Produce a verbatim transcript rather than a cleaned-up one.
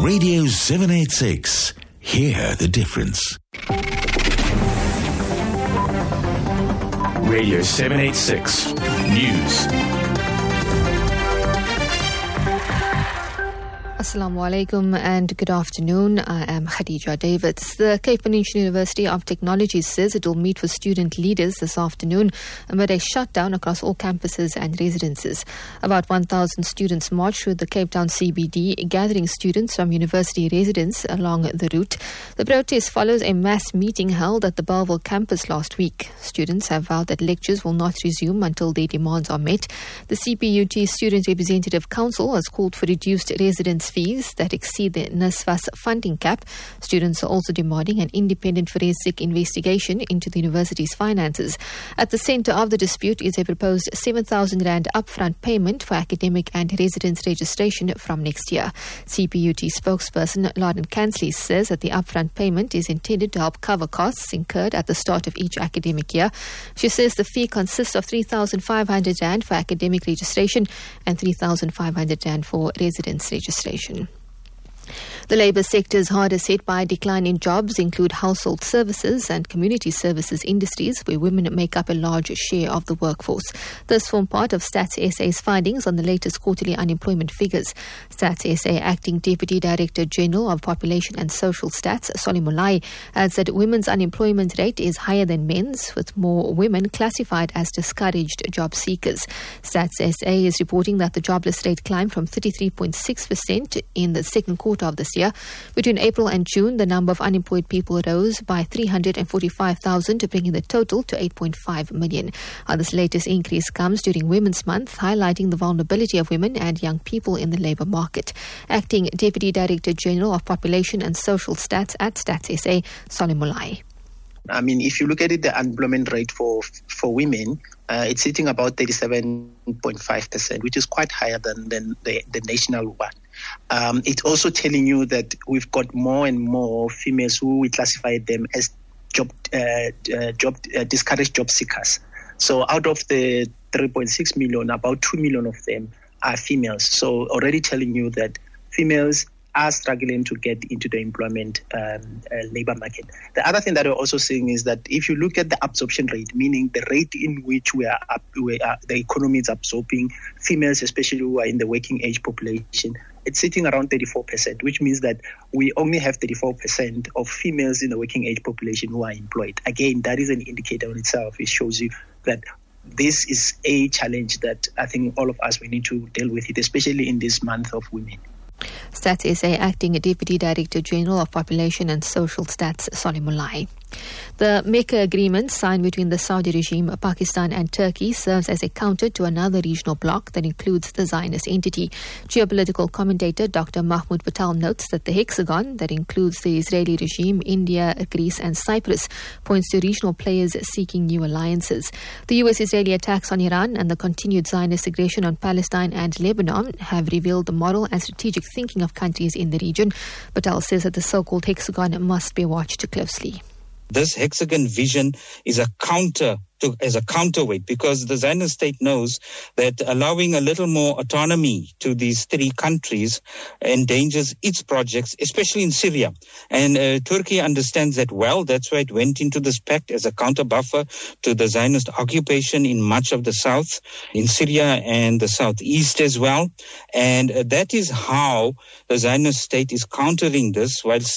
Radio seven eighty-six. Hear the difference. Radio seven eighty-six News. Assalamu alaikum and good afternoon. I am Khadija Davids. The Cape Peninsula University of Technology says it will meet with student leaders this afternoon amid a shutdown across all campuses and residences. About one thousand students marched through the Cape Town C B D, gathering students from university residents along the route. The protest follows a mass meeting held at the Bellville campus last week. Students have vowed that lectures will not resume until their demands are met. The C P U T Student Representative Council has called for reduced residence fees that exceed the NSFAS funding cap. Students are also demanding an independent forensic investigation into the university's finances. At the centre of the dispute is a proposed seven thousand rand upfront payment for academic and residence registration from next year. C P U T spokesperson Lauren Kansley says that the upfront payment is intended to help cover costs incurred at the start of each academic year. She says the fee consists of three thousand five hundred rand for academic registration and three thousand five hundred rand for residence registration. The labour sectors hardest hit by a decline in jobs include household services and community services industries, where women make up a large share of the workforce. This formed part of Stats S A's findings on the latest quarterly unemployment figures. Stats S A Acting Deputy Director General of Population and Social Stats, Solly Molai, adds that women's unemployment rate is higher than men's, with more women classified as discouraged job seekers. Stats S A is reporting that the jobless rate climbed from thirty-three point six percent in the second quarter of this year. Between April and June, the number of unemployed people rose by three hundred forty-five thousand, bringing the total to eight point five million. Uh, this latest increase comes during Women's Month, highlighting the vulnerability of women and young people in the labour market. Acting Deputy Director General of Population and Social Stats at Stats S A, Solly Molai. I mean, if you look at it, the unemployment rate for for women, uh, it's sitting about thirty-seven point five percent, which is quite higher than, than the, the national one. Um, it's also telling you that we've got more and more females who we classify them as job uh, uh, job uh, discouraged job seekers. So out of the three point six million, about two million of them are females. So already telling you that females are struggling to get into the employment um, uh, labor market. The other thing that we're also seeing is that if you look at the absorption rate, meaning the rate in which we are, up, we are the economy is absorbing females, especially who are in the working age population, it's sitting around thirty-four percent, which means that we only have thirty-four percent of females in the working age population who are employed. Again, that is an indicator in itself. It shows you that this is a challenge that I think all of us, we need to deal with it, especially in this month of women. Stats S A Acting Deputy Director General of Population and Social Stats, Solly Molai. The Mecca Agreement signed between the Saudi regime, Pakistan and Turkey serves as a counter to another regional bloc that includes the Zionist entity. Geopolitical commentator Doctor Mahmoud Patel notes that the hexagon, that includes the Israeli regime, India, Greece and Cyprus, points to regional players seeking new alliances. The U S-Israeli attacks on Iran and the continued Zionist aggression on Palestine and Lebanon have revealed the moral and strategic thinking of countries in the region. Patel says that the so-called hexagon must be watched closely. This hexagon vision is a counter to, as a counterweight, because the Zionist state knows that allowing a little more autonomy to these three countries endangers its projects, especially in Syria. And uh, Turkey understands that well. That's why it went into this pact as a counter buffer to the Zionist occupation in much of the south, in Syria and the southeast as well. And uh, that is how the Zionist state is countering this, while